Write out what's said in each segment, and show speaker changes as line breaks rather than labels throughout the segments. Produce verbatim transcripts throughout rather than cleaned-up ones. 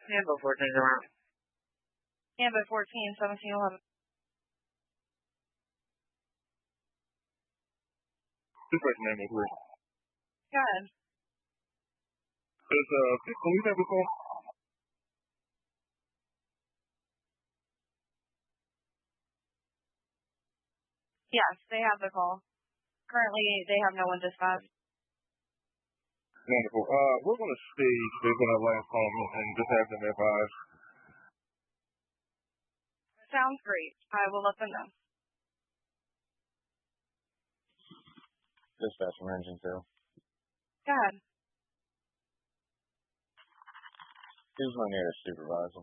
Ambo fourteen around.
Ambo fourteen, seventeen eleven.
Two person Ambo three.
Go ahead.
Does uh, police have a call?
Yes, they have the call. Currently, they have no one dispatched.
Wonderful. Uh, we're going to stay based on that last call and just have them advise.
Sounds great. I will let them know.
Dispatch from engine two.
Go ahead.
Who's my nearest supervisor?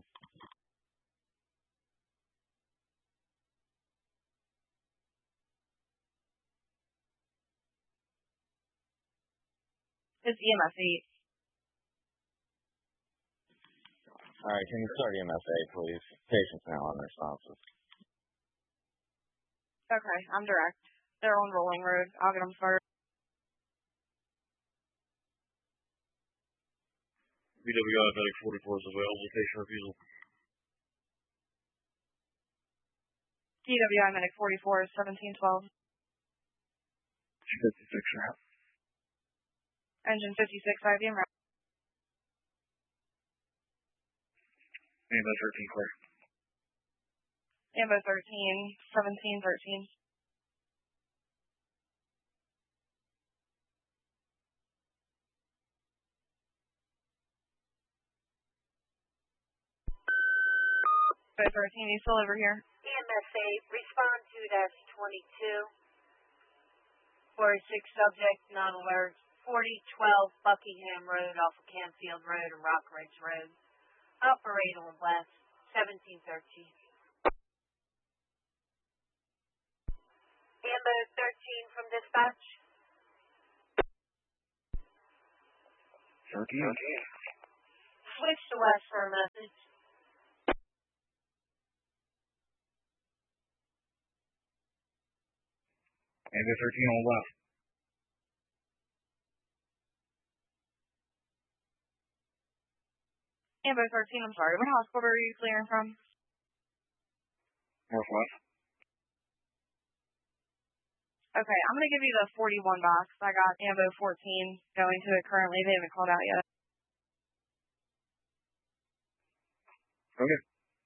It's E M S eight.
All right, can you start E M S eight, please? Patient's now unresponsive.
Okay, I'm direct. They're on Rolling Road. I'll get them started.
B W I Medic forty-four is available. Patient refusal.
D W I Medic forty-four, seventeen twelve.
fifty-six route.
Engine fifty-six, I B M route.
Ambo thirteen clear.
Ambo thirteen, seventeen thirteen. Ambo thirteen, you still over here?
E M S eight, respond to dash twenty-two. forty-six subject, non-alert. forty twelve Buckingham Road off of Canfield Road and Rock Ridge Road. Operate on west, seventeen thirteen. Ambo thirteen from dispatch.
thirteen.
Switch to west for a message.
Ambo thirteen on left.
Ambo thirteen, I'm sorry. What hospital are you clearing from?
Northwest.
Okay, I'm going to give you the forty-one box. I got Ambo fourteen going to it currently. They haven't called out yet.
Okay.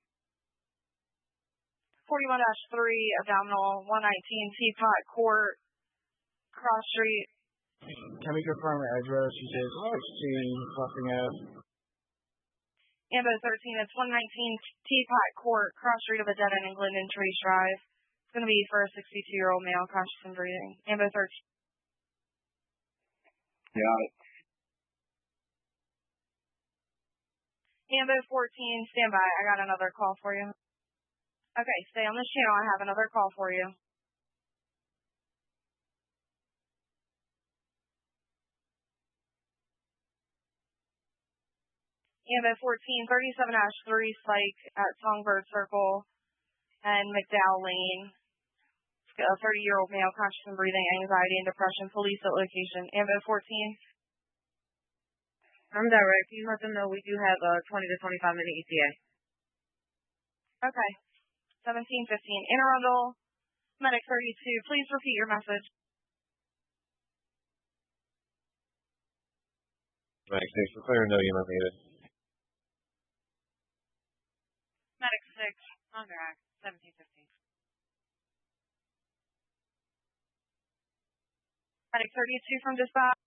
forty-one dash three, abdominal, one nineteen, Teapot Court, Cross Street.
Can we confirm the address? She says sixteen Fluffing Ave.
Ambo thirteen, it's one nineteen Teapot Court, Cross Street of a dead end in Glendon Trees Drive. It's going to be for a sixty-two-year-old male, conscious and breathing. Ambo thirteen.
Got it.
Ambo fourteen, stand by. I got another call for you. Okay, stay on this channel. I have another call for you. Ambo fourteen, thirty-seven dash three, Psych at Songbird Circle and McDowell Lane. A thirty-year-old male, conscious and breathing, anxiety and depression, police at location. Ambo fourteen.
I'm direct. You let them know we do have a twenty to twenty-five minute E T A.
Okay. seventeen fifteen. Interrundle, Medic thirty-two. Please repeat your message.
Medic six, for clear, no unit needed.
Medic six, on direct, seventeen fifteen.
Medic thirty-two from dispatch.